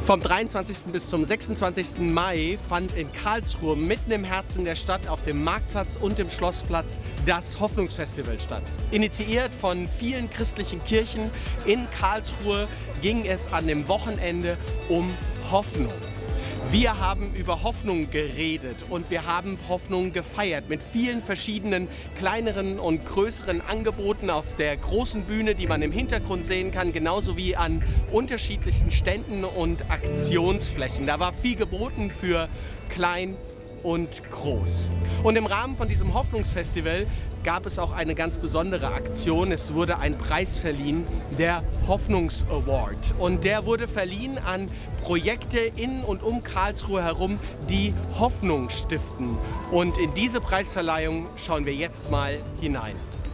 Vom 23. bis zum 26. Mai fand in Karlsruhe mitten im Herzen der Stadt auf dem Marktplatz und dem Schlossplatz das Hoffnungsfestival statt. Initiiert von vielen christlichen Kirchen in Karlsruhe ging es an dem Wochenende um Hoffnung. Wir haben über Hoffnung geredet und wir haben Hoffnung gefeiert mit vielen verschiedenen kleineren und größeren Angeboten auf der großen Bühne, die man im Hintergrund sehen kann, genauso wie an unterschiedlichsten Ständen und Aktionsflächen. Da war viel geboten für klein und groß. Und im Rahmen von diesem Hoffnungsfestival gab es auch eine ganz besondere Aktion. Es wurde ein Preis verliehen, der Hoffnungs-Award. Und der wurde verliehen an Projekte in und um Karlsruhe herum, die Hoffnung stiften. Und in diese Preisverleihung schauen wir jetzt mal hinein.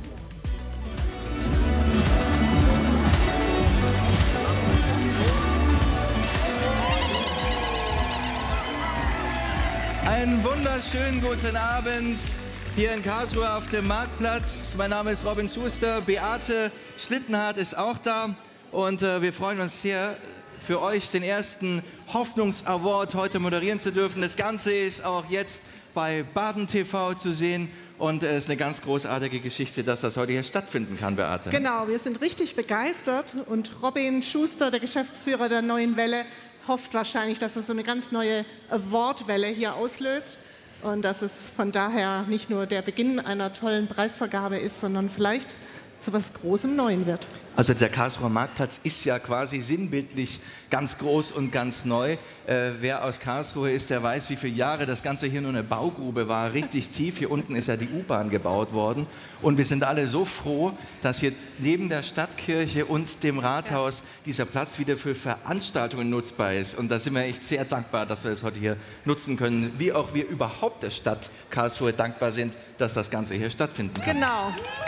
Einen wunderschönen guten Abend hier in Karlsruhe auf dem Marktplatz. Mein Name ist Robin Schuster, Beate Schlittenhardt ist auch da und wir freuen uns sehr, für euch den ersten Hoffnungs-Award heute moderieren zu dürfen. Das Ganze ist auch jetzt bei Baden TV zu sehen und es ist eine ganz großartige Geschichte, dass das heute hier stattfinden kann, Beate. Genau, wir sind richtig begeistert und Robin Schuster, der Geschäftsführer der Neuen Welle, hofft wahrscheinlich, dass es so eine ganz neue Awardwelle hier auslöst und dass es von daher nicht nur der Beginn einer tollen Preisvergabe ist, sondern vielleicht zu was Großem Neuen wird. Also der Karlsruher Marktplatz ist ja quasi sinnbildlich ganz groß und ganz neu. Wer aus Karlsruhe ist, der weiß, wie viele Jahre das Ganze hier nur eine Baugrube war, richtig tief. Hier unten ist ja die U-Bahn gebaut worden. Und wir sind alle so froh, dass jetzt neben der Stadtkirche und dem Rathaus dieser Platz wieder für Veranstaltungen nutzbar ist. Und da sind wir echt sehr dankbar, dass wir das heute hier nutzen können. Wie auch wir überhaupt der Stadt Karlsruhe dankbar sind, dass das Ganze hier stattfinden kann. Genau.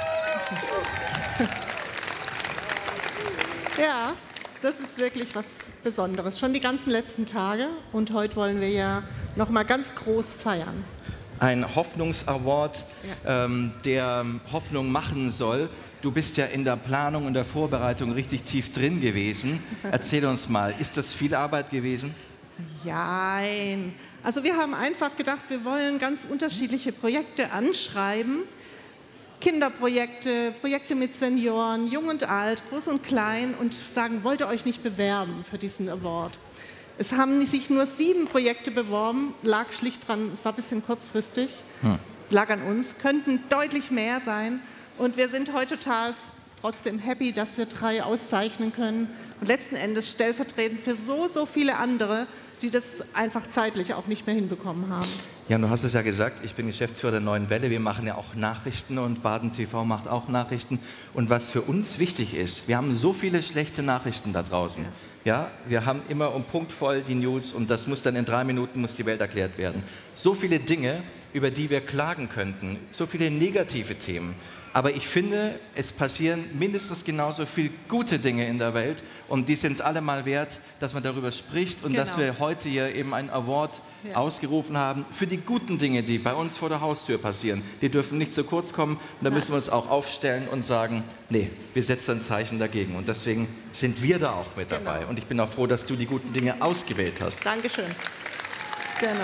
Ja, das ist wirklich was Besonderes. Schon die ganzen letzten Tage und heute wollen wir ja noch mal ganz groß feiern. Ein Hoffnungsaward, der Hoffnung machen soll. Du bist ja in der Planung und der Vorbereitung richtig tief drin gewesen. Erzähl uns mal, ist das viel Arbeit gewesen? Nein. Also wir haben einfach gedacht, wir wollen ganz unterschiedliche Projekte anschreiben. Kinderprojekte, Projekte mit Senioren, jung und alt, groß und klein und sagen, wollt ihr euch nicht bewerben für diesen Award? Es haben sich nur 7 Projekte beworben, lag schlicht dran, es war ein bisschen kurzfristig, lag an uns, könnten deutlich mehr sein und wir sind heute total trotzdem happy, dass wir 3 auszeichnen können und letzten Endes stellvertretend für so viele andere, die das einfach zeitlich auch nicht mehr hinbekommen haben. Ja, du hast es ja gesagt, ich bin Geschäftsführer der Neuen Welle, wir machen ja auch Nachrichten und Baden TV macht auch Nachrichten. Und was für uns wichtig ist, wir haben so viele schlechte Nachrichten da draußen. Ja, wir haben immer um Punkt voll die News und das muss dann in 3 Minuten muss die Welt erklärt werden. So viele Dinge, über die wir klagen könnten, so viele negative Themen. Aber ich finde, es passieren mindestens genauso viele gute Dinge in der Welt und die sind es alle mal wert, dass man darüber spricht und dass wir heute hier eben einen Award ausgerufen haben für die guten Dinge, die bei uns vor der Haustür passieren. Die dürfen nicht zu kurz kommen und da müssen wir uns auch aufstellen und sagen, nee, wir setzen ein Zeichen dagegen und deswegen sind wir da auch mit dabei. Und ich bin auch froh, dass du die guten Dinge ausgewählt hast. Dankeschön. Genau.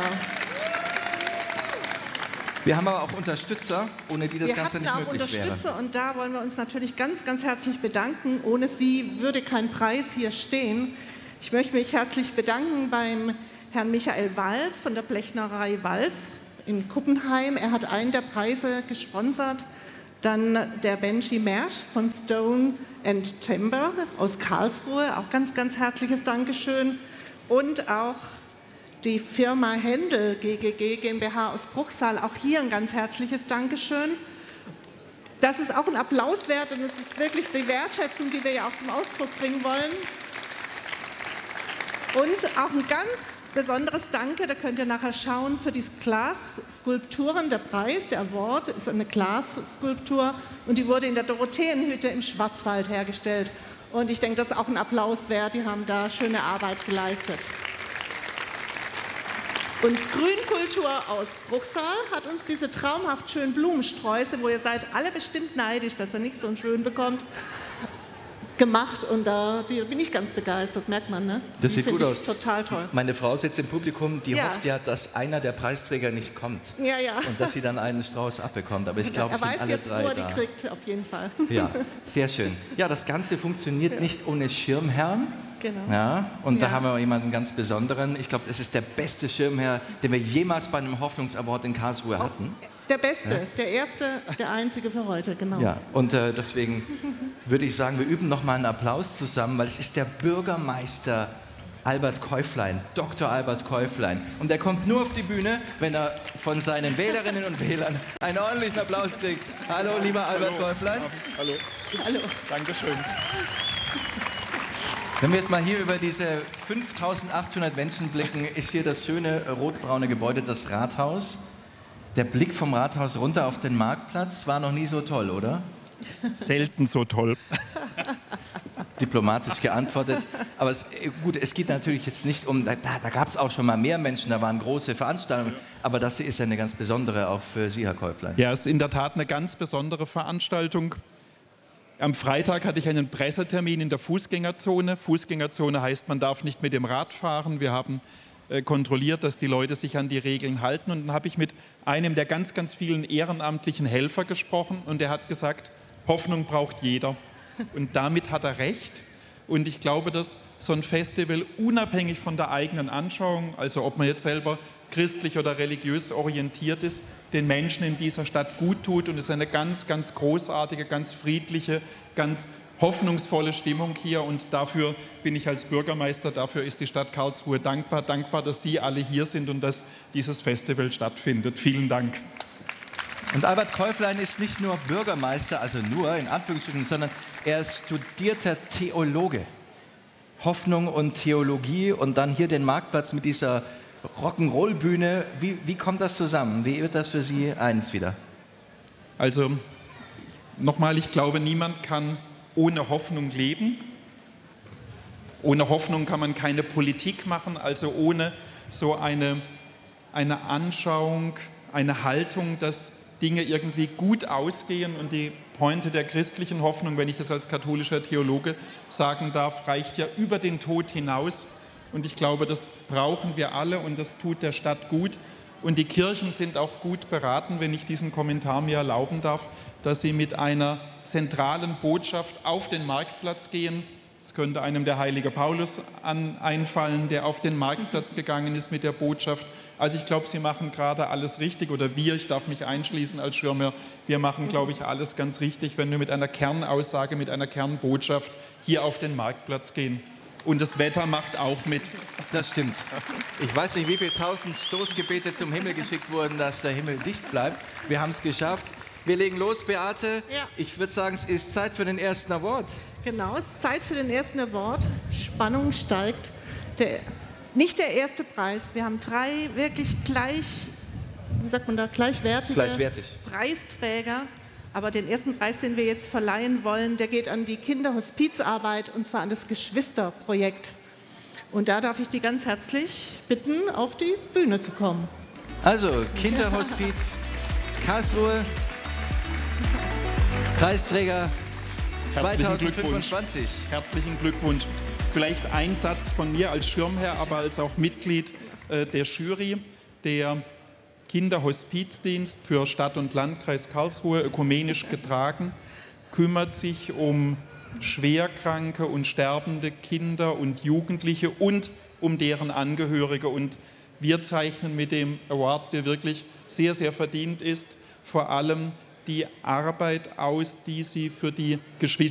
Wir haben aber auch Unterstützer, ohne die das Ganze nicht möglich wäre. Wir hatten auch Unterstützer und da wollen wir uns natürlich ganz, ganz herzlich bedanken. Ohne sie würde kein Preis hier stehen. Ich möchte mich herzlich bedanken beim Herrn Michael Walz von der Blechnerei Walz in Kuppenheim. Er hat einen der Preise gesponsert. Dann der Benji Mersch von Stone and Timber aus Karlsruhe. Auch ganz, ganz herzliches Dankeschön. Und auch die Firma Händel GGG GmbH aus Bruchsal, auch hier ein ganz herzliches Dankeschön. Das ist auch ein Applaus wert und es ist wirklich die Wertschätzung, die wir ja auch zum Ausdruck bringen wollen. Und auch ein ganz besonderes Danke, da könnt ihr nachher schauen, für die Glasskulpturen. Der Preis, der Award, ist eine Glasskulptur und die wurde in der Dorotheenhütte im Schwarzwald hergestellt. Und ich denke, das ist auch ein Applaus wert, die haben da schöne Arbeit geleistet. Und Grünkultur aus Bruchsal hat uns diese traumhaft schönen Blumensträuße, wo ihr seid alle bestimmt neidisch, dass ihr nicht so schön bekommt, gemacht und da bin ich ganz begeistert, merkt man, ne? Das sieht gut aus. Total toll. Meine Frau sitzt im Publikum, die hofft ja, dass einer der Preisträger nicht kommt. Ja, ja. Und dass sie dann einen Strauß abbekommt. Aber ich glaube, es sind alle jetzt, drei wo er da. die kriegt, auf jeden Fall. Ja, sehr schön. Ja, das Ganze funktioniert nicht ohne Schirmherrn. Genau. Ja, und da haben wir jemanden ganz Besonderen. Ich glaube, es ist der beste Schirmherr, den wir jemals bei einem Hoffnungsaward in Karlsruhe hatten. Der Beste, der Erste, der Einzige für heute, genau. Ja, und deswegen würde ich sagen, wir üben noch mal einen Applaus zusammen, weil es ist der Bürgermeister Albert Käuflein, Dr. Albert Käuflein. Und er kommt nur auf die Bühne, wenn er von seinen Wählerinnen und Wählern einen ordentlichen Applaus kriegt. Hallo, lieber Albert Käuflein. Hallo. Hallo. Dankeschön. Wenn wir jetzt mal hier über diese 5.800 Menschen blicken, ist hier das schöne rotbraune Gebäude, das Rathaus. Der Blick vom Rathaus runter auf den Marktplatz war noch nie so toll, oder? Selten so toll. Diplomatisch geantwortet. Aber gut, es geht natürlich jetzt nicht um, da gab es auch schon mal mehr Menschen, da waren große Veranstaltungen. Aber das hier ist ja eine ganz besondere auch für Sie, Herr Käuflein. Ja, es ist in der Tat eine ganz besondere Veranstaltung. Am Freitag hatte ich einen Pressetermin in der Fußgängerzone. Fußgängerzone heißt, man darf nicht mit dem Rad fahren. Wir haben kontrolliert, dass die Leute sich an die Regeln halten. Und dann habe ich mit einem der ganz, ganz vielen ehrenamtlichen Helfer gesprochen und der hat gesagt, Hoffnung braucht jeder. Und damit hat er recht. Und ich glaube, dass so ein Festival unabhängig von der eigenen Anschauung, also ob man jetzt selber christlich oder religiös orientiert ist, den Menschen in dieser Stadt gut tut. Und es ist eine ganz, ganz großartige, ganz friedliche, ganz hoffnungsvolle Stimmung hier. Und dafür bin ich als Bürgermeister, dafür ist die Stadt Karlsruhe dankbar. Dankbar, dass Sie alle hier sind und dass dieses Festival stattfindet. Vielen Dank. Und Albert Käuflein ist nicht nur Bürgermeister, also nur in Anführungsstrichen, sondern er ist studierter Theologe. Hoffnung und Theologie und dann hier den Marktplatz mit dieser Rock'n'Roll-Bühne. Wie kommt das zusammen? Wie wird das für Sie eins wieder? Also nochmal, ich glaube, niemand kann ohne Hoffnung leben. Ohne Hoffnung kann man keine Politik machen, also ohne so eine Anschauung, eine Haltung, dass Dinge irgendwie gut ausgehen und die Pointe der christlichen Hoffnung, wenn ich das als katholischer Theologe sagen darf, reicht ja über den Tod hinaus. Und ich glaube, das brauchen wir alle und das tut der Stadt gut. Und die Kirchen sind auch gut beraten, wenn ich diesen Kommentar mir erlauben darf, dass sie mit einer zentralen Botschaft auf den Marktplatz gehen. Es könnte einem der heilige Paulus einfallen, der auf den Marktplatz gegangen ist mit der Botschaft. Also ich glaube, Sie machen gerade alles richtig oder ich darf mich einschließen als Schirmherr, wir machen, glaube ich, alles ganz richtig, wenn wir mit einer Kernaussage, mit einer Kernbotschaft hier auf den Marktplatz gehen. Und das Wetter macht auch mit. Das stimmt. Ich weiß nicht, wie viele tausend Stoßgebete zum Himmel geschickt wurden, dass der Himmel dicht bleibt. Wir haben es geschafft. Wir legen los, Beate. Ja. Ich würde sagen, es ist Zeit für den ersten Award. Genau, es ist Zeit für den ersten Award. Spannung steigt. Nicht der erste Preis. Wir haben 3 wirklich gleichwertige Preisträger. Aber den ersten Preis, den wir jetzt verleihen wollen, der geht an die Kinderhospizarbeit und zwar an das Geschwisterprojekt. Und da darf ich die ganz herzlich bitten, auf die Bühne zu kommen. Also, Kinderhospiz Karlsruhe, Preisträger 2025. Herzlichen Glückwunsch. Vielleicht ein Satz von mir als Schirmherr, aber als auch Mitglied der Jury. Der Kinderhospizdienst für Stadt und Landkreis Karlsruhe, ökumenisch getragen, kümmert sich um schwerkranke und sterbende Kinder und Jugendliche und um deren Angehörige. Und wir zeichnen mit dem Award, der wirklich sehr, sehr verdient ist, vor allem die Arbeit aus, die sie für die Geschwister